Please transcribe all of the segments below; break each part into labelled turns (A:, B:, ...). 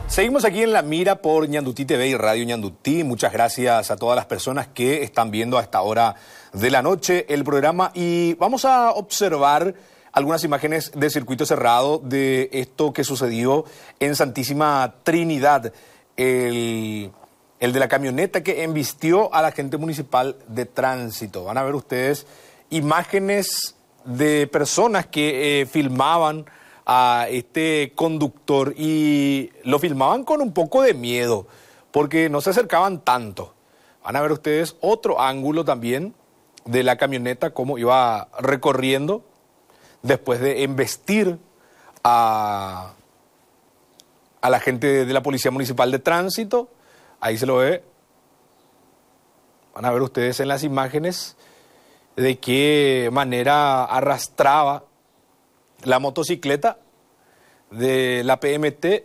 A: Seguimos aquí en La Mira por Ñandutí TV y Radio Ñandutí. Muchas gracias a todas las personas que están viendo a esta hora de la noche el programa y vamos a observar algunas imágenes de circuito cerrado de esto que sucedió en Santísima Trinidad, el de la camioneta que embistió al agente municipal de tránsito. Van a ver ustedes imágenes de personas que filmaban a este conductor y lo filmaban con un poco de miedo porque no se acercaban tanto. Van a ver ustedes otro ángulo también de la camioneta, cómo iba recorriendo después de embestir a la gente de la Policía Municipal de Tránsito. Ahí se lo ve. Van a ver ustedes en las imágenes de qué manera arrastraba la motocicleta de la PMT,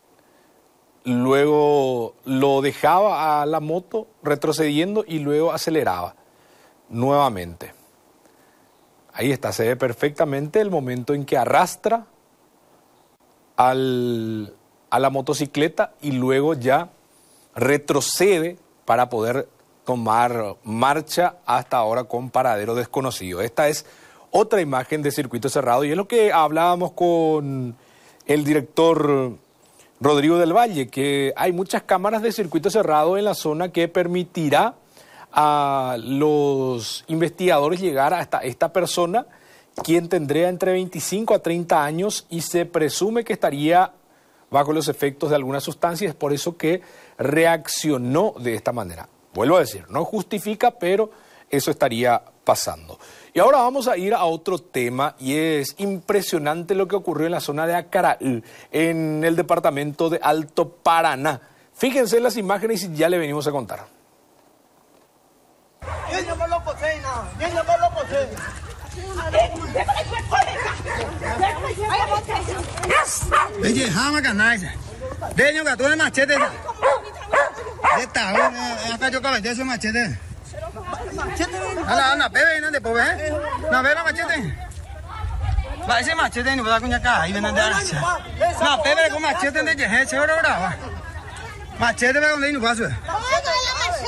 A: luego lo dejaba a la moto retrocediendo y luego aceleraba nuevamente. Ahí está, se ve perfectamente el momento en que arrastra a la motocicleta y luego ya retrocede para poder tomar marcha hasta ahora con paradero desconocido. Esta es otra imagen de circuito cerrado y es lo que hablábamos con el director Rodrigo del Valle, que hay muchas cámaras de circuito cerrado en la zona que permitirá a los investigadores llegar hasta esta persona, quien tendría entre 25 a 30 años y se presume que estaría bajo los efectos de alguna sustancia. Es por eso que reaccionó de esta manera. Vuelvo a decir, no justifica, pero eso estaría pasando. Y ahora vamos a ir a otro tema y es impresionante lo que ocurrió en la zona de Acaraú, en el departamento de Alto Paraná. Fíjense en las imágenes y ya le venimos a contar.
B: Ana, bebe, no te puedo ver. No, bebe la machete. Va, ese machete no puede coñac ahí, ven a dar. No, bebe con machete de jeje, seguro brava. Machete ve con ahí no pasa.